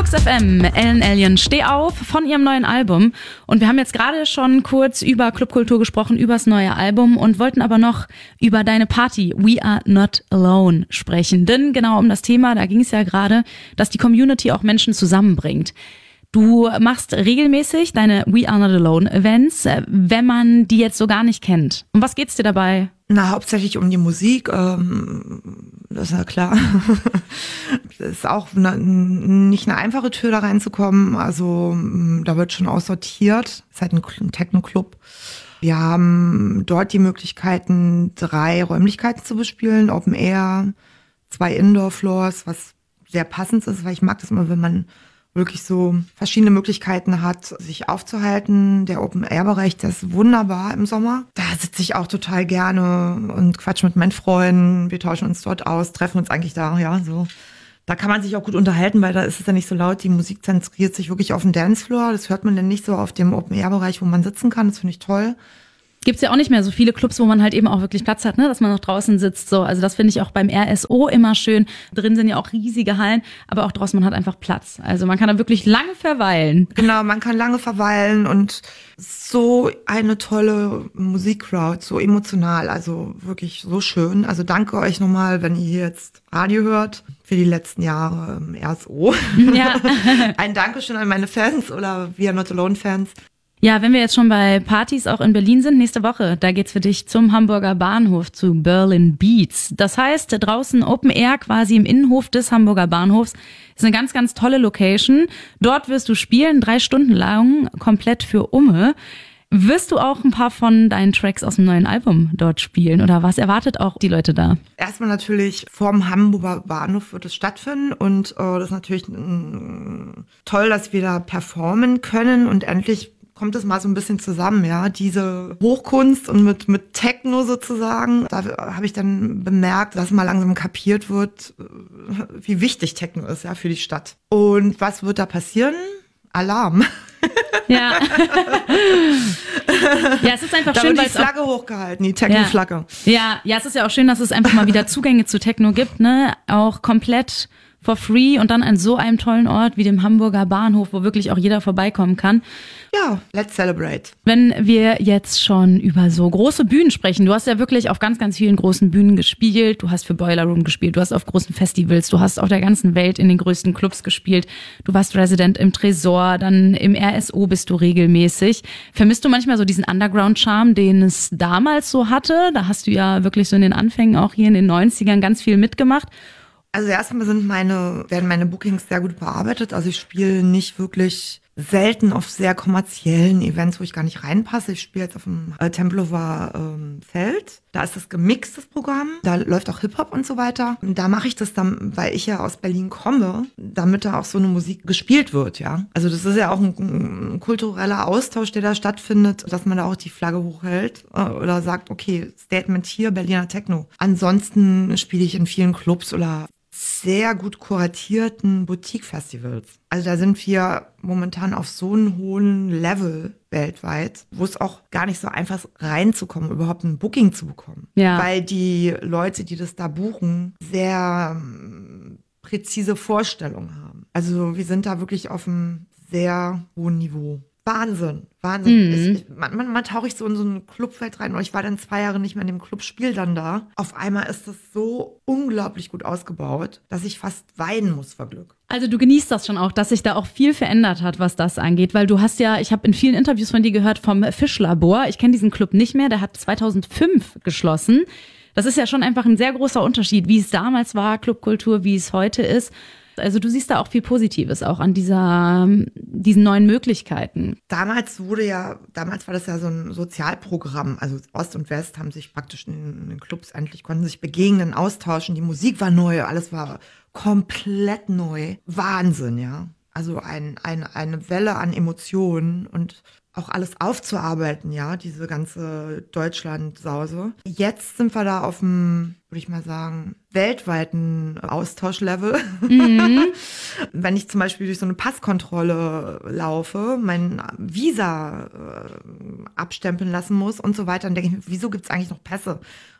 Flux FM, Ellen Allien, Steh auf von ihrem neuen Album. Und wir haben jetzt gerade schon kurz über Clubkultur gesprochen, übers neue Album und wollten aber noch über deine Party We Are Not Alone sprechen. Denn genau um das Thema, da ging es ja gerade, dass die Community auch Menschen zusammenbringt. Du machst regelmäßig deine We Are Not Alone Events, wenn man die jetzt so gar nicht kennt. Um was geht's dir dabei? Na, hauptsächlich um die Musik, das ist ja klar. Das ist auch nicht eine einfache Tür da reinzukommen, also da wird schon aussortiert. Es ist halt ein Techno-Club. Wir haben dort die Möglichkeiten, 3 Räumlichkeiten zu bespielen, Open Air, 2 Indoor-Floors, was sehr passend ist, weil ich mag das immer, wenn man wirklich so verschiedene Möglichkeiten hat, sich aufzuhalten. Der Open-Air-Bereich, der ist wunderbar im Sommer. Da sitze ich auch total gerne und quatsch mit meinen Freunden. Wir tauschen uns dort aus, treffen uns eigentlich da, ja, so. Da kann man sich auch gut unterhalten, weil da ist es ja nicht so laut. Die Musik zentriert sich wirklich auf den Dancefloor. Das hört man dann nicht so auf dem Open-Air-Bereich, wo man sitzen kann. Das finde ich toll. Gibt's ja auch nicht mehr so viele Clubs, wo man halt eben auch wirklich Platz hat, ne, dass man noch draußen sitzt. So, also das finde ich auch beim RSO immer schön. Drin sind ja auch riesige Hallen, aber auch draußen, man hat einfach Platz. Also man kann da wirklich lange verweilen. Genau, man kann lange verweilen und so eine tolle Musikcrowd, so emotional, also wirklich so schön. Also danke euch nochmal, wenn ihr jetzt Radio hört, für die letzten Jahre im RSO. Ja. Ein Dankeschön an meine Fans oder We Are Not Alone Fans. Ja, wenn wir jetzt schon bei Partys auch in Berlin sind, nächste Woche, da geht's für dich zum Hamburger Bahnhof, zu Berlin Beats. Das heißt, draußen Open Air quasi im Innenhof des Hamburger Bahnhofs. Ist eine ganz, ganz tolle Location. Dort wirst du spielen, 3 Stunden lang, komplett für Umme. Wirst du auch ein paar von deinen Tracks aus dem neuen Album dort spielen oder was erwartet auch die Leute da? Erstmal natürlich vorm Hamburger Bahnhof wird es stattfinden und das ist natürlich toll, dass wir da performen können und endlich kommt es mal so ein bisschen zusammen, ja, diese Hochkunst und mit Techno sozusagen. Da habe ich dann bemerkt, dass mal langsam kapiert wird, wie wichtig Techno ist, ja, für die Stadt. Und was wird da passieren? Alarm. Ja. Ja, es ist einfach da schön, wird die Flagge hochgehalten, die Techno-Flagge. Ja, es ist ja auch schön, dass es einfach mal wieder Zugänge zu Techno gibt, ne? Auch komplett for free und dann an so einem tollen Ort wie dem Hamburger Bahnhof, wo wirklich auch jeder vorbeikommen kann. Ja, let's celebrate. Wenn wir jetzt schon über so große Bühnen sprechen, du hast ja wirklich auf ganz, ganz vielen großen Bühnen gespielt, du hast für Boiler Room gespielt, du hast auf großen Festivals, du hast auf der ganzen Welt in den größten Clubs gespielt, du warst Resident im Tresor, dann im RSO bist du regelmäßig. Vermisst du manchmal so diesen Underground-Charme, den es damals so hatte? Da hast du ja wirklich so in den Anfängen auch hier in den 90ern ganz viel mitgemacht. Also erstmal werden meine Bookings sehr gut bearbeitet. Also ich spiele nicht wirklich selten auf sehr kommerziellen Events, wo ich gar nicht reinpasse. Ich spiele jetzt auf dem Tempelhofer Feld. Da ist das gemixtes Programm. Da läuft auch Hip-Hop und so weiter. Und da mache ich das dann, weil ich ja aus Berlin komme, damit da auch so eine Musik gespielt wird, ja. Also das ist ja auch ein kultureller Austausch, der da stattfindet, dass man da auch die Flagge hochhält oder sagt, okay, Statement hier, Berliner Techno. Ansonsten spiele ich in vielen Clubs oder sehr gut kuratierten Boutique-Festivals. Also da sind wir momentan auf so einem hohen Level weltweit, wo es auch gar nicht so einfach ist, reinzukommen, überhaupt ein Booking zu bekommen. Ja. Weil die Leute, die das da buchen, sehr präzise Vorstellungen haben. Also wir sind da wirklich auf einem sehr hohen Niveau. Wahnsinn. Man tauche ich so in so eine Clubwelt rein und ich war dann 2 Jahre nicht mehr in dem Club, spiel dann da. Auf einmal ist das so unglaublich gut ausgebaut, dass ich fast weinen muss vor Glück. Also du genießt das schon auch, dass sich da auch viel verändert hat, was das angeht, weil du hast ja, ich habe in vielen Interviews von dir gehört vom Fischlabor. Ich kenne diesen Club nicht mehr, der hat 2005 geschlossen. Das ist ja schon einfach ein sehr großer Unterschied, wie es damals war, Clubkultur, wie es heute ist. Also du siehst da auch viel Positives auch an diesen neuen Möglichkeiten. Damals war das ja so ein Sozialprogramm. Also Ost und West haben sich praktisch in den Clubs konnten sich begegnen, austauschen. Die Musik war neu, alles war komplett neu. Wahnsinn, ja. Also eine Welle an Emotionen und auch alles aufzuarbeiten, ja, diese ganze Deutschland-Sause. Jetzt sind wir da auf dem, würde ich mal sagen, weltweiten Austauschlevel. Mhm. Wenn ich zum Beispiel durch so eine Passkontrolle laufe, mein Visa abstempeln lassen muss und so weiter, dann denke ich mir, wieso gibt es eigentlich noch Pässe?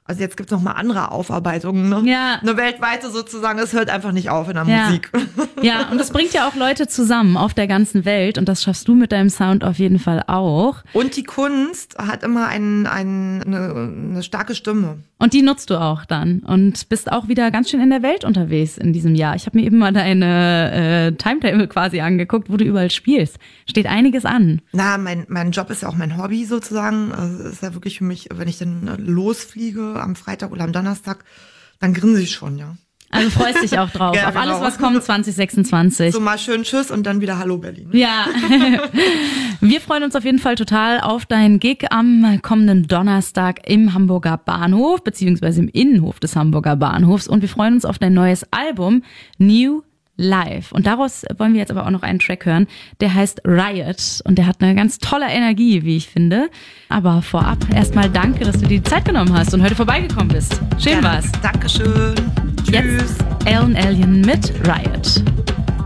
Also jetzt gibt's noch mal andere Aufarbeitungen, ne? Ja. Eine weltweite sozusagen, es hört einfach nicht auf in der Musik. Ja, und es bringt ja auch Leute zusammen auf der ganzen Welt und das schaffst du mit deinem Sound auf jeden Fall auch. Und die Kunst hat immer eine starke Stimme. Und die nutzt du auch dann und bist auch wieder ganz schön in der Welt unterwegs in diesem Jahr. Ich habe mir eben mal deine Timetable quasi angeguckt, wo du überall spielst. Steht einiges an. Na, mein Job ist ja auch mein Hobby sozusagen. Also ist ja wirklich für mich, wenn ich dann losfliege am Freitag oder am Donnerstag, dann grinse ich schon, ja. Also freust dich auch drauf, Ja, auf genau. alles, was kommt 2026. So mal schön Tschüss und dann wieder Hallo Berlin. Ja, wir freuen uns auf jeden Fall total auf deinen Gig am kommenden Donnerstag im Hamburger Bahnhof, beziehungsweise im Innenhof des Hamburger Bahnhofs. Und wir freuen uns auf dein neues Album, New Live. Und daraus wollen wir jetzt aber auch noch einen Track hören, der heißt Riot. Und der hat eine ganz tolle Energie, wie ich finde. Aber vorab erstmal danke, dass du dir die Zeit genommen hast und heute vorbeigekommen bist. Schön war's. Dankeschön. Tschüss. Jetzt Alan Alien mit Riot.